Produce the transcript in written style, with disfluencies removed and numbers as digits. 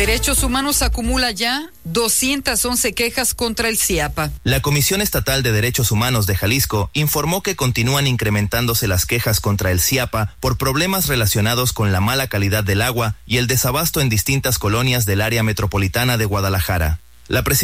Derechos Humanos acumula ya 211 quejas contra el CIAPA. La Comisión Estatal de Derechos Humanos de Jalisco informó que continúan incrementándose las quejas contra el CIAPA por problemas relacionados con la mala calidad del agua y el desabasto en distintas colonias del área metropolitana de Guadalajara. La